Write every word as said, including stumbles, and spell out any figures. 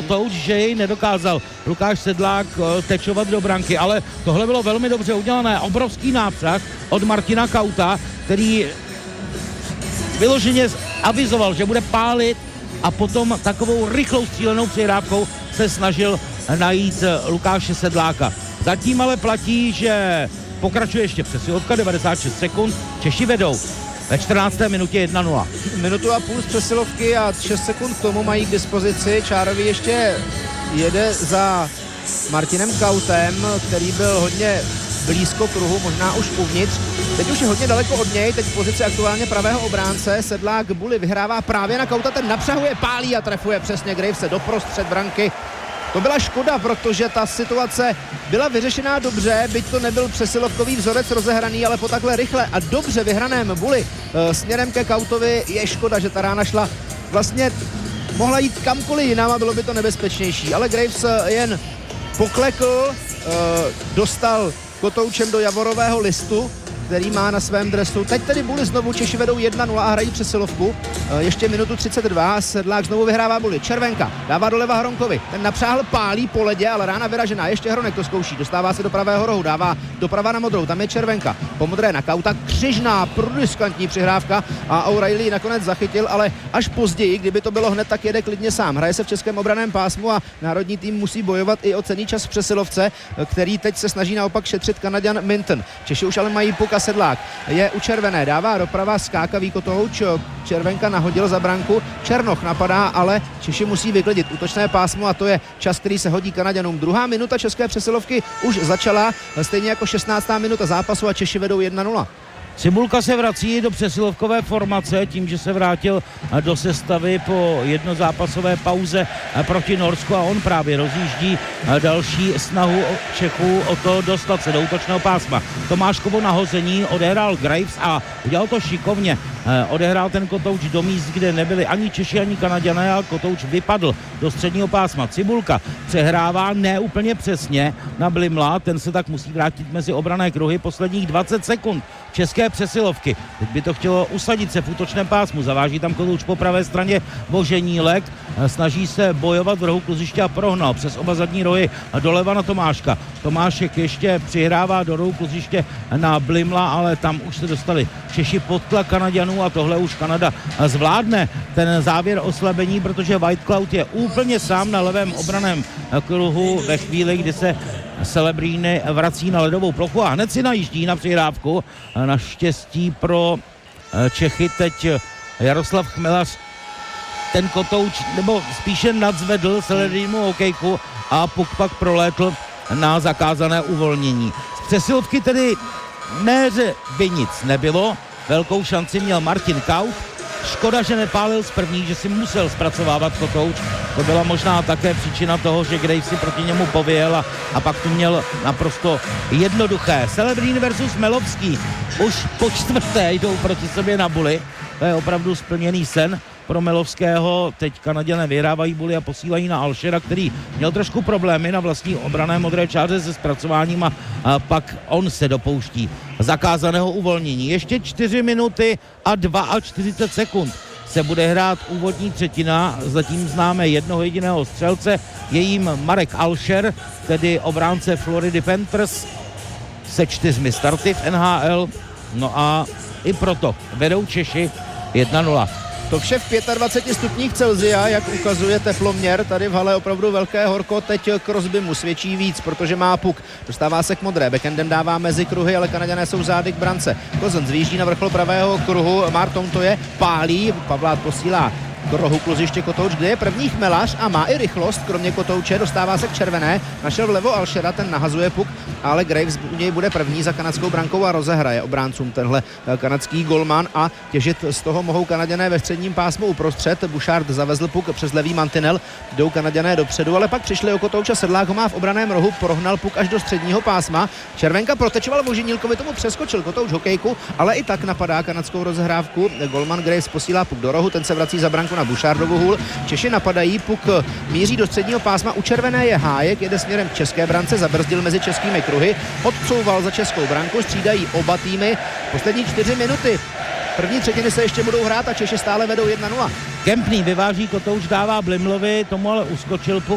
Kotouč, že jej nedokázal Lukáš Sedlák tečovat do branky, ale tohle bylo velmi dobře udělané. Obrovský nápřah od Martina Kauta, který vyloženě avizoval, že bude pálit a potom takovou rychlou střílenou přihrávkou se snažil najít Lukáše Sedláka. Zatím ale platí, že pokračuje ještě přesilovka, devadesát šest sekund, Češi vedou ve čtrnácté minutě jedna nula. Minutu a půl z přesilovky a šest sekund k tomu mají k dispozici. Čárový ještě jede za Martinem Kautem, který byl hodně blízko kruhu, možná už uvnitř. Teď už je hodně daleko od něj, teď v pozici aktuálně pravého obránce. Sedlák Bully vyhrává právě na Kauta, ten napřahuje, pálí a trefuje přesně Gravese doprostřed branky. To byla škoda, protože ta situace byla vyřešená dobře, byť to nebyl přesilovkový vzorec rozehraný, ale po takhle rychle a dobře vyhraném Bully e, směrem ke Kautovi je škoda, že ta rána šla vlastně mohla jít kamkoliv jinam a bylo by to nebezpečnější, ale Graves jen poklekl, e, dostal Kotoučem do javorového listu, který má na svém dresu. Teď tedy Bully znovu, Češi vedou jedna nula a hrají přesilovku. E, ještě minutu třicet dva, Sedlák znovu vyhrává Bully. Červenka dává doleva Hronkovi. Ten napřáhl, pálí po ledě, ale rána vyražená. Ještě Hronek to zkouší. Dostává se do pravého rohu, dává doprava na modrou. Tam je Červenka. Po modré na Kauta. Křižná, prodiskantní přihrávka a O'Reilly nakonec zachytil, ale až později, kdyby to bylo hned, tak jede klidně sám. Hraje se v českém obraném pásmu a národní tým musí bojovat i o cenný čas v přesilovce, který teď se snaží naopak šetřit Kanaďan Minton. Češi už ale mají puk a Sedlák je u červené, dává doprava, skákavý Kotouč, Červenka nahodil za branku, Černoch napadá, ale Češi musí vyklidit útočné pásmo a to je čas, který se hodí Kanaďanům. Druhá minuta české přesilovky už začala, stejně jako šestnáctá minuta zápasu a Češi vedou jedna nula. Cibulka se vrací do přesilovkové formace tím, že se vrátil do sestavy po jednozápasové pauze proti Norsku a on právě rozjíždí další snahu Čechů o to dostat se do útočného pásma. Tomáškovo nahození odehrál Graves a udělal to šikovně. Odehrál ten Kotouč do míst, kde nebyli ani Češi, ani Kanaďané a Kotouč vypadl do středního pásma. Cibulka přehrává ne úplně přesně na Blimla, ten se tak musí vrátit mezi obranné kruhy posledních dvacet sekund české přesilovky. Teď by to chtělo usadit se v útočném pásmu. Zaváží tam Kotouč po pravé straně Boženílek. Snaží se bojovat v rohu kluziště a prohnal přes oba zadní rohy doleva na Tomáška. Tomášek ještě přihrává do rohu kluziště na Blimla, ale tam už se dostali Češi pod tlak Kanaďanů a tohle už Kanada zvládne ten závěr oslabení, protože White Cloud je úplně sám na levém obraném kruhu ve chvíli, kdy se Celebrini vrací na ledovou plochu a hned si najíždí na přihrávku. Naštěstí pro Čechy teď Jaroslav Chmelař ten Kotouč, nebo spíše nadzvedl Celebrímu hokejku a puk pak prolétl na zakázané uvolnění. Z přesilovky tedy ne, že by nic nebylo. Velkou šanci měl Martin Kaut. Škoda, že nepálil z první, že si musel zpracovávat Kotouč. To byla možná také příčina toho, že Graves si proti němu pověl a, a pak to měl naprosto jednoduché. Celebrín versus Melovský. Už po čtvrté jdou proti sobě na Bully. To je opravdu splněný sen pro Melovského. Teď Kanaďané vyhrávají Bully a posílají na Alšera, který měl trošku problémy na vlastní obranné modré čáře se zpracováním a, a pak on se dopouští zakázaného uvolnění. Ještě čtyři minuty a čtyřicet dva sekund se bude hrát úvodní třetina. Zatím známe jednoho jediného střelce, je jim Marek Alšer, tedy obránce Florida Panthers se čtyřmi starty v N H L. No a i proto vedou Češi jedna nula. To vše v dvaceti pěti stupních Celsia, jak ukazuje teploměr. Tady v hale opravdu velké horko. Teď Crosby mu svědčí víc, protože má puk. Dostává se k modré. Backendem dává mezi kruhy, ale Kanaďané jsou zády k brance. Kozen zvíždí na vrchol pravého kruhu. Marton to je, pálí. Pavlát posílá k rohu kluziště Kotouč, kde je první Chmelař a má i rychlost, kromě Kotouče, dostává se k červené, našel vlevo Alšera, ten nahazuje puk, ale Graves u něj bude první za kanadskou brankou a rozehraje obráncům tenhle kanadský golman a těžit z toho mohou Kanaďané ve středním pásmu uprostřed. Bouchard zavezl puk přes levý mantinel, jdou Kanaďané dopředu, ale pak přišli o Kotouče, Sedlák ho má v obraném rohu, prohnal puk až do středního pásma. Červenka protečoval Voženílkovi, tomu přeskočil Kotouč hokejku, ale i tak napadá kanadskou rozhrávku. Golman Graves posílá puk do rohu, ten se vrací za branku na Bouchardovu hůl. Češi napadají, puk míří do středního pásma, u červené je Hájek, jede směrem k české brance, zabrzdil mezi českými kruhy, odcouval za českou branku, střídají oba týmy. Poslední čtyři minuty první třetiny se ještě budou hrát a Češi stále vedou jedna nula. Kempný vyváží Kotouč, dává Blimlovi, tomu ale uskočil puk.